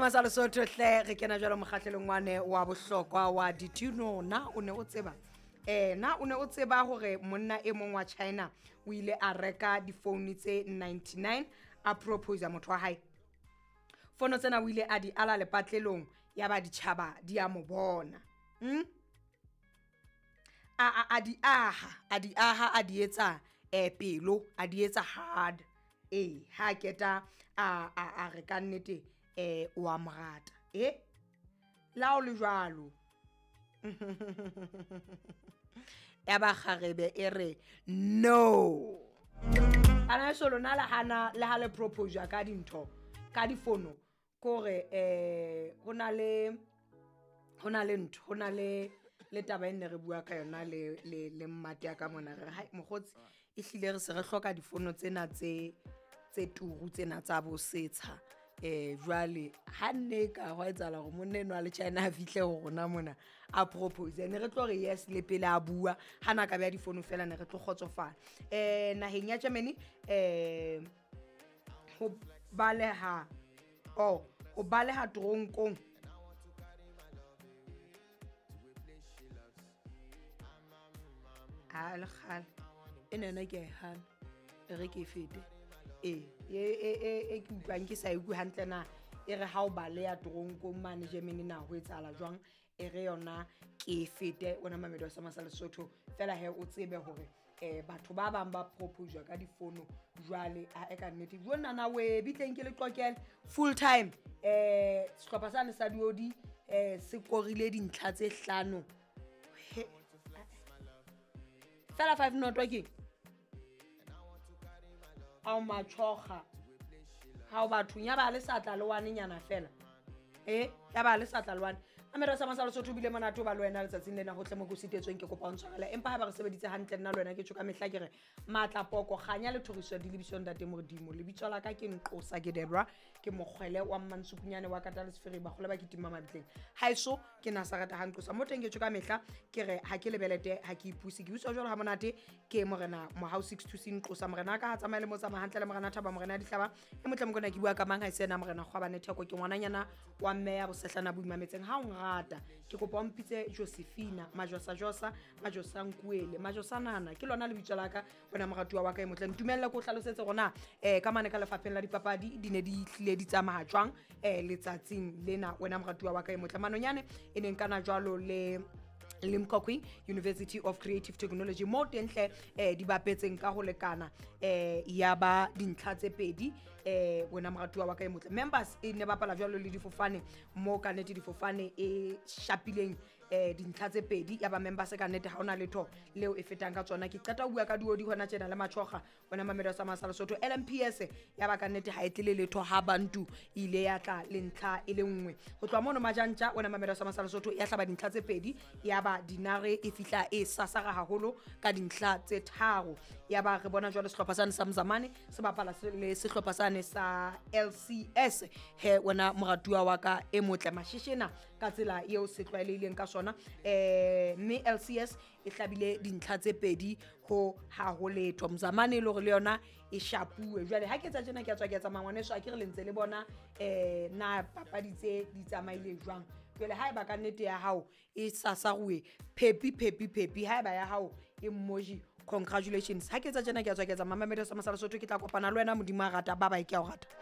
sa Lesotho hle re kena jalo mokgahlelong wane wa bohlokwa wa dituno na o ne o tseba na o ne o tseba hore monna e mong wa China o ile a reka di phone tse 99 a propose motho wa hae fono tsena o ile a di ala lepatlelong ya ba ditjhaba di a mo bona a di etsa pelo a di etsa hard ha keta a re ka nnete wa morata la o le jwalo ya ba kgarebe e re no ana solo na la hana le ha le propose ka dintho ka difono kore hona le taba ene re bua ka yona le mmate ya ka mona re hai mogotsi e hlile re se re hloka difono tsena tse turu tsena tsa bosetsha jwale ha nne ka ho etsala go moneno a le China a fihle go rona mona a propose ne re tlo re yes le pele a bua hana ka ba difono fela ne re tlo khotsofala naheng ya Germany ho baleha tronkong le khale enena ke hana re ke fete ke utlwang ke sa iku hantle na e re ha o baleha tronkong mane Germany na ho etsala jwang e re yona ke fete ona mamedo sa masala Lesotho fela he o tsebe hore batho ba bang ba propose ka difono jwale a ka nnete jona na we bitleng ke le qokel full time sehlopha sa ne sa diodi se korile dintlha tse 5 fela 5 not working a machoga ha o batho nya ba le satla le wane nyana fela ya ba le satla le wane amera sa masalo Lesotho bile mona to ba le wena letsatsing lena go tle mo go sitetsweng ke kopa o ntshwarela empa ha ba re sebeditse hantle nna le wena ke tsoka mehla ke re matla poko ganya le thoriso di lebisong date modimo le bitso la ka ke nqosa ke Debra ke mogwele wa mmantsukunyane wa Katale Seferi ba gole ba ke tima mabitleng haiso ke na sa rata hanqosa mo teng ke tsoka mehla ke re ha ke lebelete ha ke ipusi ke utswa jalo ha monate ke morena mo house 6 to sin nqosa morena ka ha tsamaile mo tsama hantle le morena thaba morena di hlaba e motle mo gona ke bua ka mang ha isena morena gwa bane theko ke ngwananyana wa mme ya bosehlana boimametseng ha o rata ke kopa o mpitse Josephina majosa nkuele majosa nana ke lona le bitso la ka bona moratua wa ka e motle ntumelle ko hlalosetse gona ka mane ka lefapheng la dipapadi di ne di hlile di tsamaya jwang letsatsing lena wena moratua wa ka e motle manonyane e neng kana jwalo le Limpopo University of Creative Technology mo tenhle di bapetseng ka go lekana ya ba dintlha tse pedi wena moratua wa ka e motle members e ne bapala jwalo le difofane mo ka nete difofane e shapileng dintlha tse pedi ya ba members ka nete ha ona letho leo e fetang ka tsona ke qeta ho bua ka diodi hona tjena le machoga wena mamedo sa masala Lesotho LMPS ya ba ka nete ha etlile letho ha bantu ile ya tla le ntlha e le nngwe go tloa mono majantja wena mamedo sa masala Lesotho ya hlaba dintlha tse pedi ya ba dinare e fihla e sasara haholo ka dintlha tse 3 ya ba re bona jwale sehlopha sa Mzamani se bapala le sehlopha sa ne sa LCS he wena moratua wa ka e motle mashishena ka tsela eo se tlwaelehileng ka sona mme LCS e hlabile dintlha tse pedi ho ha ho letho Mzamani le gore le yona e shapue jwale ha ke tsa tsena ke a tswa ke tsa mangwane so a ke re lentse le bona na papadi tse di tsamaile jwang jwale ha e ba ka nnete ya hao e sasaruwe pepi ha e ba ya hao e emoji congratulations ha ke tsa tsena ke a tswa ke tsa mamamedo sa masala Lesotho ke tla kopana le wena modimo a rata bye bye ke a o rata.